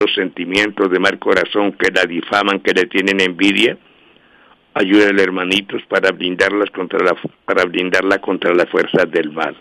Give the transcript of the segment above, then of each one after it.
los sentimientos de mal corazón que la difaman, que le tienen envidia. Ayúdale, hermanitos, para blindarla contra las fuerzas del mal.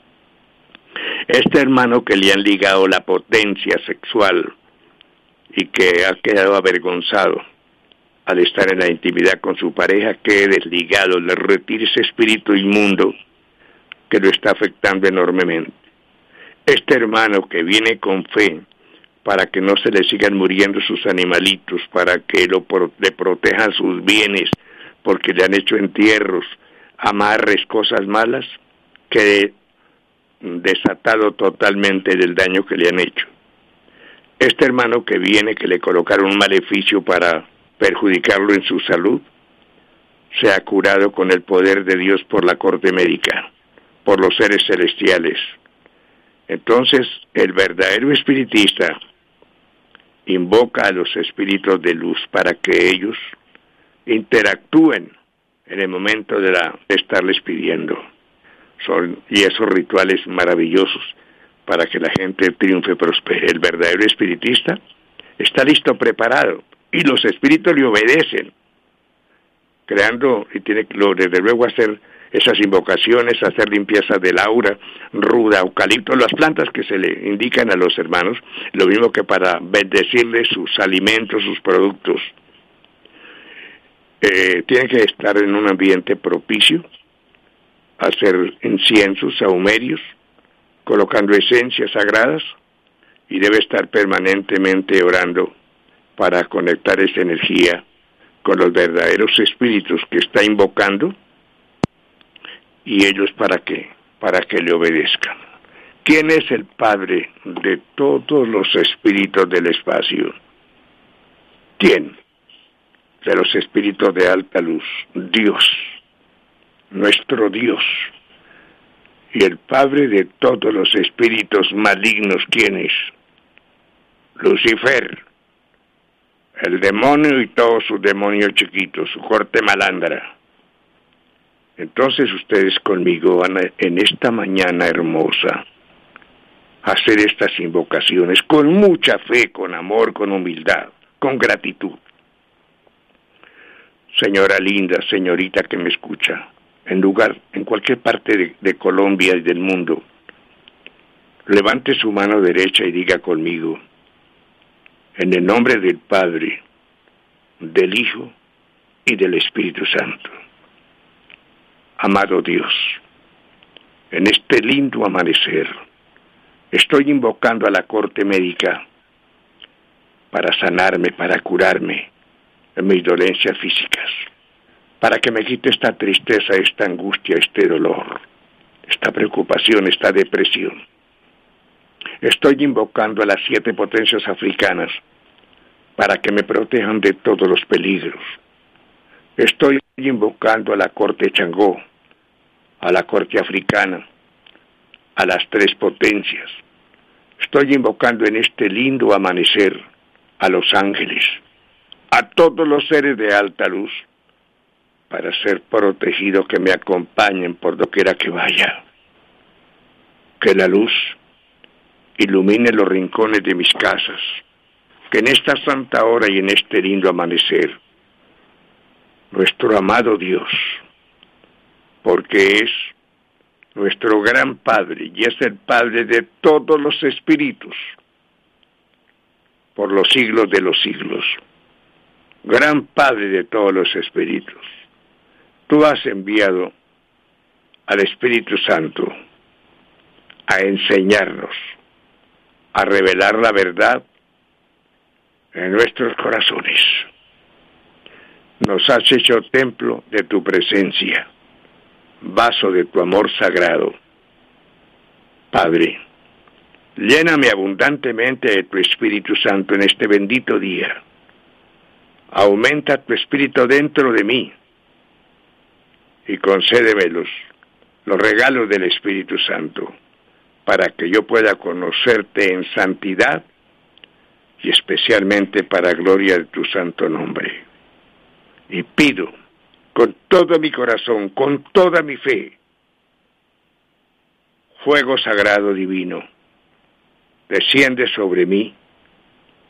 Este hermano que le han ligado la potencia sexual y que ha quedado avergonzado al estar en la intimidad con su pareja, quede desligado, le retire ese espíritu inmundo que lo está afectando enormemente. Este hermano que viene con fe para que no se le sigan muriendo sus animalitos, para que le protejan sus bienes, porque le han hecho entierros, amarres, cosas malas, quede desatado totalmente del daño que le han hecho. Este hermano que viene, que le colocaron un maleficio para perjudicarlo en su salud, se ha curado con el poder de Dios por la corte médica, por los seres celestiales. Entonces, el verdadero espiritista invoca a los espíritus de luz para que ellos interactúen en el momento de estarles pidiendo. Y esos rituales maravillosos para que la gente triunfe y prospere. El verdadero espiritista está listo, preparado, y los espíritus le obedecen, creando, y tiene que desde luego hacer esas invocaciones, hacer limpieza del aura, ruda, eucalipto, las plantas que se le indican a los hermanos, lo mismo que para bendecirles sus alimentos, sus productos. Tiene que estar en un ambiente propicio, hacer inciensos, sahumerios, colocando esencias sagradas, y debe estar permanentemente orando para conectar esa energía con los verdaderos espíritus que está invocando, y ellos para que le obedezcan. ¿Quién es el Padre de todos los espíritus del espacio? ¿Quién? De los espíritus de alta luz, Dios, nuestro Dios. Y el Padre de todos los espíritus malignos, ¿quién es? Lucifer, el demonio y todos sus demonios chiquitos, su corte malandra. Entonces ustedes conmigo van en esta mañana hermosa a hacer estas invocaciones con mucha fe, con amor, con humildad, con gratitud. Señora linda, señorita que me escucha, en cualquier parte de Colombia y del mundo, levante su mano derecha y diga conmigo: en el nombre del Padre, del Hijo y del Espíritu Santo. Amado Dios, en este lindo amanecer, estoy invocando a la corte médica para sanarme, para curarme en mis dolencias físicas, para que me quite esta tristeza, esta angustia, este dolor, esta preocupación, esta depresión. Estoy invocando a las 7 potencias africanas para que me protejan de todos los peligros. Estoy invocando a la corte Changó, a la corte africana, a las 3 potencias. Estoy invocando en este lindo amanecer a los ángeles, a todos los seres de alta luz, para ser protegido, que me acompañen por doquiera que vaya. Que la luz ilumine los rincones de mis casas, que en esta santa hora y en este lindo amanecer, nuestro amado Dios, porque es nuestro gran Padre y es el Padre de todos los espíritus, por los siglos de los siglos, gran Padre de todos los espíritus, tú has enviado al Espíritu Santo a enseñarnos, a revelar la verdad en nuestros corazones. Nos has hecho templo de tu presencia, vaso de tu amor sagrado. Padre, lléname abundantemente de tu Espíritu Santo en este bendito día. Aumenta tu Espíritu dentro de mí y concédeme los regalos del Espíritu Santo, para que yo pueda conocerte en santidad y especialmente para gloria de tu santo nombre. Y pido con todo mi corazón, con toda mi fe, fuego sagrado divino, desciende sobre mí